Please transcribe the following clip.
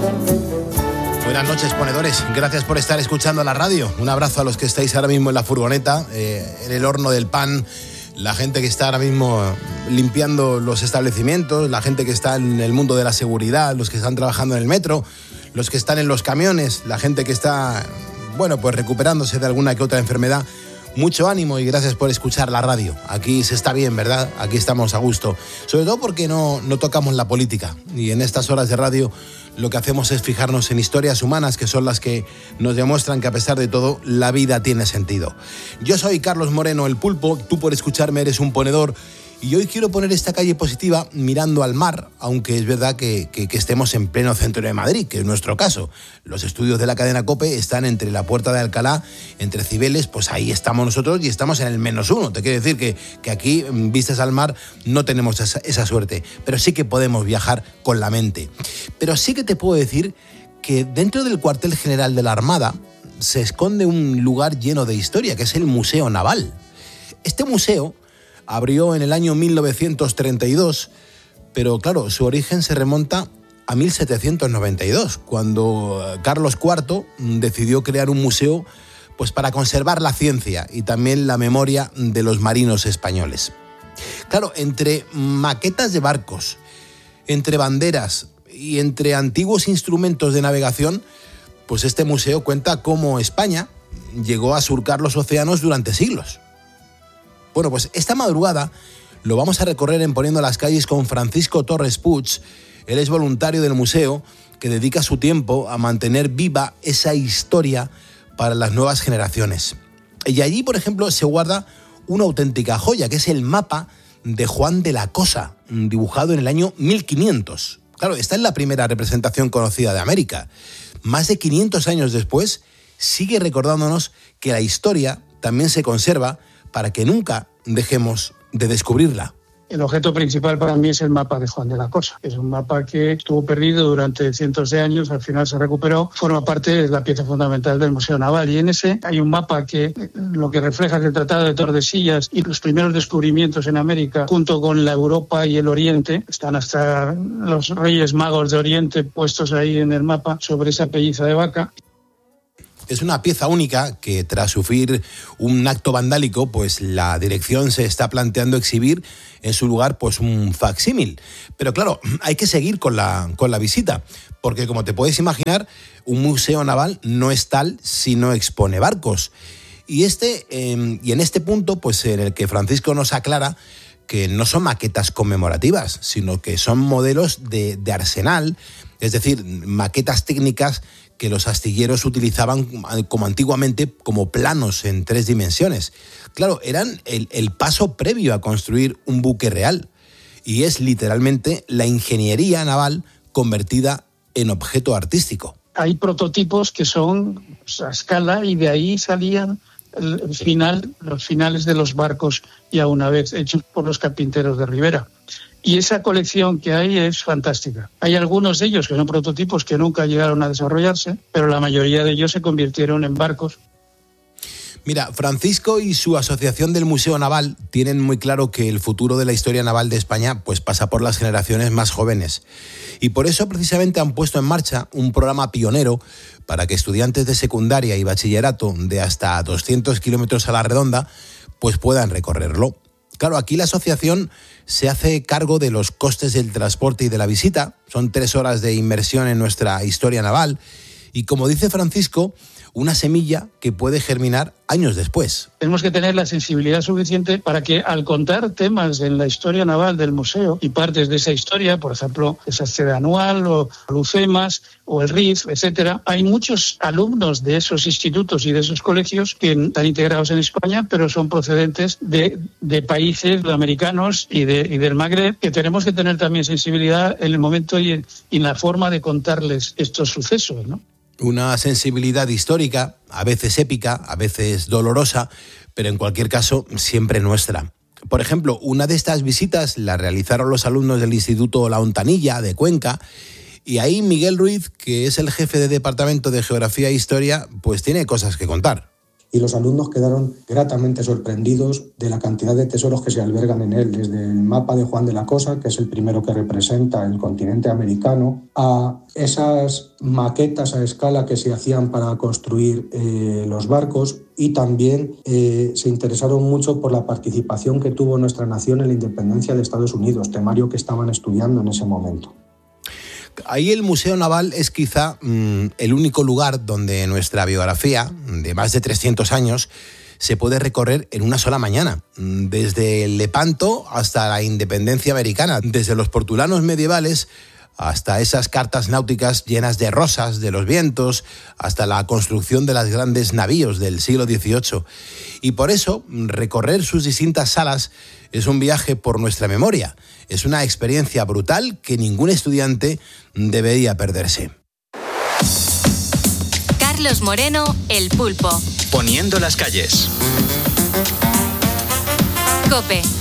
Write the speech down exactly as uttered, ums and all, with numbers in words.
Buenas noches, ponedores. Gracias por estar escuchando la radio. Un abrazo a los que estáis ahora mismo en la furgoneta, eh, en el horno del pan, la gente que está ahora mismo limpiando los establecimientos, la gente que está en el mundo de la seguridad, los que están trabajando en el metro, los que están en los camiones, la gente que está, bueno, pues recuperándose de alguna que otra enfermedad. Mucho ánimo y gracias por escuchar la radio. Aquí se está bien, ¿verdad? Aquí estamos a gusto. Sobre todo porque no, no tocamos la política. Y en estas horas de radio lo que hacemos es fijarnos en historias humanas, que son las que nos demuestran que a pesar de todo, la vida tiene sentido. Yo soy Carlos Moreno, el Pulpo. Tú por escucharme eres un ponedor. Y hoy quiero poner esta calle positiva mirando al mar, aunque es verdad que, que, que estemos en pleno centro de Madrid, que es nuestro caso. Los estudios de la cadena COPE están entre la Puerta de Alcalá, entre Cibeles, pues ahí estamos nosotros y estamos en el menos uno. Te quiero decir que, que aquí, vistas al mar, no tenemos esa, esa suerte, pero sí que podemos viajar con la mente. Pero sí que te puedo decir que dentro del cuartel general de la Armada se esconde un lugar lleno de historia, que es el Museo Naval. Este museo abrió en el año mil novecientos treinta y dos, pero claro, su origen se remonta a mil setecientos noventa y dos, cuando Carlos cuarto decidió crear un museo pues, para conservar la ciencia y también la memoria de los marinos españoles. Claro, entre maquetas de barcos, entre banderas y entre antiguos instrumentos de navegación, pues este museo cuenta cómo España llegó a surcar los océanos durante siglos. Bueno, pues esta madrugada lo vamos a recorrer en Poniendo las Calles con Francisco Torres Puig. Él es voluntario del museo que dedica su tiempo a mantener viva esa historia para las nuevas generaciones. Y allí, por ejemplo, se guarda una auténtica joya, que es el mapa de Juan de la Cosa, dibujado en el año mil quinientos. Claro, esta es la primera representación conocida de América. Más de quinientos años después, sigue recordándonos que la historia también se conserva para que nunca dejemos de descubrirla. El objeto principal para mí es el mapa de Juan de la Cosa. Es un mapa que estuvo perdido durante cientos de años, al final se recuperó, forma parte de la pieza fundamental del Museo Naval. Y en ese hay un mapa que lo que refleja es el Tratado de Tordesillas y los primeros descubrimientos en América, junto con la Europa y el Oriente. Están hasta los Reyes Magos de Oriente puestos ahí en el mapa sobre esa pelliza de vaca. Es una pieza única que tras sufrir un acto vandálico, pues la dirección se está planteando exhibir en su lugar pues un facsímil. Pero claro, hay que seguir con la, con la visita, porque como te puedes imaginar, un museo naval no es tal si no expone barcos. Y, este, eh, y en este punto, pues en el que Francisco nos aclara que no son maquetas conmemorativas, sino que son modelos de, de arsenal, es decir, maquetas técnicas que los astilleros utilizaban como antiguamente como planos en tres dimensiones. Claro, eran el, el paso previo a construir un buque real y es literalmente la ingeniería naval convertida en objeto artístico. Hay prototipos que son pues, a escala y de ahí salían el final, los finales de los barcos ya una vez hechos por los carpinteros de Ribera. Y esa colección que hay es fantástica. Hay algunos de ellos que son prototipos que nunca llegaron a desarrollarse, pero la mayoría de ellos se convirtieron en barcos. Mira, Francisco y su asociación del Museo Naval tienen muy claro que el futuro de la historia naval de España pues pasa por las generaciones más jóvenes. Y por eso precisamente han puesto en marcha un programa pionero para que estudiantes de secundaria y bachillerato de hasta doscientos kilómetros a la redonda pues puedan recorrerlo. Claro, aquí la asociación se hace cargo de los costes del transporte y de la visita. Son tres horas de inmersión en nuestra historia naval. Y como dice Francisco, una semilla que puede germinar años después. Tenemos que tener la sensibilidad suficiente para que al contar temas en la historia naval del museo y partes de esa historia, por ejemplo, esa sede anual o Lucemas o el R I F, etcétera, hay muchos alumnos de esos institutos y de esos colegios que están integrados en España, pero son procedentes de, de países americanos y, de, y del Magreb, que tenemos que tener también sensibilidad en el momento y en, y en la forma de contarles estos sucesos, ¿no? Una sensibilidad histórica, a veces épica, a veces dolorosa, pero en cualquier caso siempre nuestra. Por ejemplo, una de estas visitas la realizaron los alumnos del Instituto La Hontanilla de Cuenca y ahí Miguel Ruiz, que es el jefe de Departamento de Geografía e Historia, pues tiene cosas que contar. y los alumnos quedaron gratamente sorprendidos de la cantidad de tesoros que se albergan en él, desde el mapa de Juan de la Cosa, que es el primero que representa el continente americano, a esas maquetas a escala que se hacían para construir eh, los barcos, y también eh, se interesaron mucho por la participación que tuvo nuestra nación en la independencia de Estados Unidos, temario que estaban estudiando en ese momento. Ahí el Museo Naval es quizá mmm, el único lugar donde nuestra biografía, de más de trescientos años, se puede recorrer en una sola mañana, desde el Lepanto hasta la independencia americana, desde los portulanos medievales hasta esas cartas náuticas llenas de rosas de los vientos, hasta la construcción de los grandes navíos del siglo dieciocho. Y por eso, recorrer sus distintas salas es un viaje por nuestra memoria. Es una experiencia brutal que ningún estudiante debería perderse. Carlos Moreno, El Pulpo. Poniendo las calles. COPE.